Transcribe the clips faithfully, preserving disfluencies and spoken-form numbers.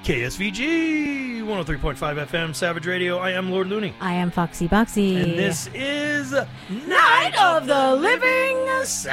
K S V G one oh three point five F M, Savage Radio. I am Lord Looney. I am Foxy Boxy. And this is Night of the Living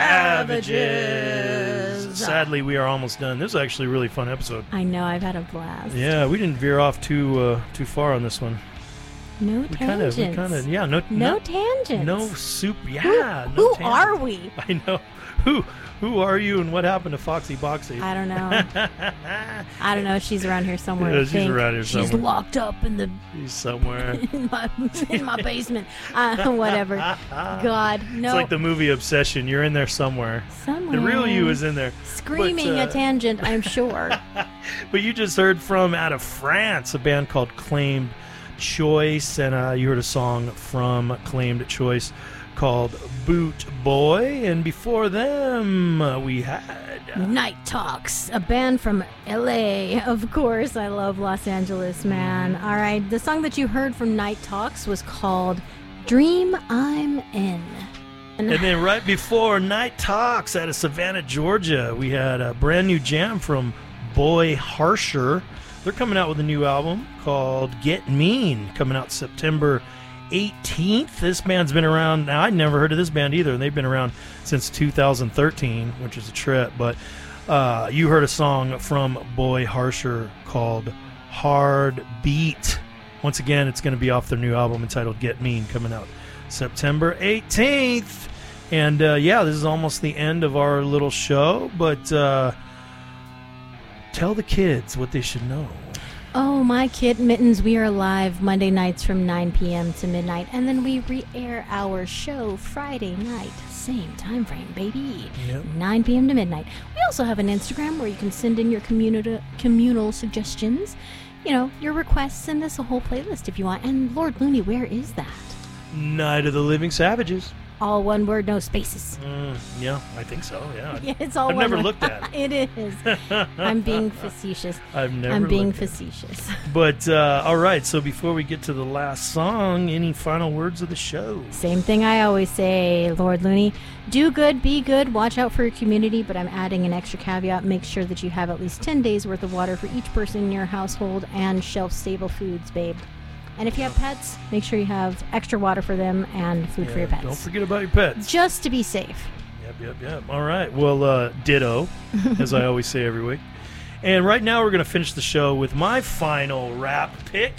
Savages. Sadly, we are almost done. This is actually a really fun episode. I know, I've had a blast. Yeah, we didn't veer off too uh, too far on this one. No we tangents. Kinda, we kind of, yeah, no, no, no tangents. No soup, yeah. Who, no who tangents. are we? I know. Who Who are you and what happened to Foxy Boxy? I don't know. I don't know. She's around here somewhere. Yeah, I she's think. around here somewhere. She's locked up in the She's somewhere. in my in my basement. Uh, whatever. God, no. It's like the movie Obsession. You're in there somewhere. Somewhere. The real you is in there. Screaming but, uh, a tangent, I'm sure. But you just heard from out of France a band called Claimed Choice, and uh, you heard a song from Claimed Choice called Boot Boy, and before them uh, we had uh, Night Talks, a band from L A. Of course, I love Los Angeles, man. All right, the song that you heard from Night Talks was called Dream I'm In. And then right before Night Talks out of Savannah, Georgia, we had a brand new jam from Boy Harsher. They're coming out with a new album called Get Mean, coming out September eighteenth. This band's been around. Now, I'd never heard of this band either, and they've been around since two thousand thirteen, which is a trip. But uh, you heard a song from Boy Harsher called Hard Beat. Once again, it's going to be off their new album entitled Get Mean, coming out September eighteenth. And uh, yeah, this is almost the end of our little show, but uh, tell the kids what they should know. Oh, my kid mittens, we are live Monday nights from nine p.m. to midnight, and then we re-air our show Friday night, same time frame, baby, Yep. nine p.m. to midnight. We also have an Instagram where you can send in your communal communal suggestions, you know, your requests, send us a whole playlist if you want. And Lord Looney, where is that? Night of the Living Savages. All one word, no spaces. Mm, yeah, I think so, yeah. Yeah, it's all I've one never word. looked at it. It is. I'm being facetious. I've never I'm being looked at it. facetious. But, uh, all right, so before we get to the last song, any final words of the show? Same thing I always say, Lord Looney. Do good, be good, watch out for your community, but I'm adding an extra caveat. Make sure that you have at least ten days worth of water for each person in your household and shelf-stable foods, babe. And if you have pets, make sure you have extra water for them and food Yeah, for your pets. Don't forget about your pets. Just to be safe. Yep, yep, yep. All right. Well, uh, ditto, as I always say every week. And right now we're going to finish the show with my final rap pick.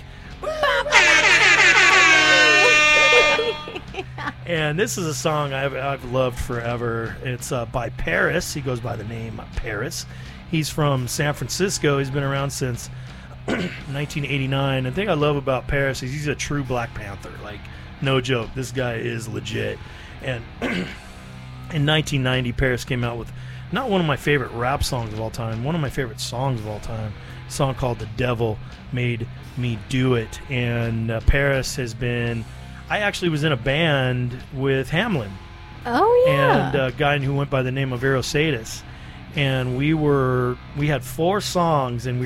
And this is a song I've, I've loved forever. It's uh, by Paris. He goes by the name Paris. He's from San Francisco. He's been around since nineteen eighty-nine. The thing I love about Paris is he's a true Black Panther. Like, no joke. This guy is legit. And in nineteen ninety, Paris came out with not one of my favorite rap songs of all time, one of my favorite songs of all time, a song called The Devil Made Me Do It. And uh, Paris has been... I actually was in a band with Hamlin. Oh, yeah. And a guy who went by the name of Erosatus. And we were... We had four songs, and we